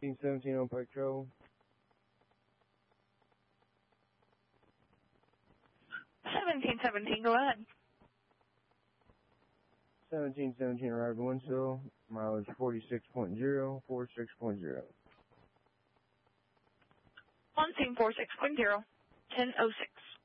1717 on Pike Trail. 1717, go ahead. 1717 arrived at Winsville, mileage 46.0, 46.0. On scene 46.0, 10:06.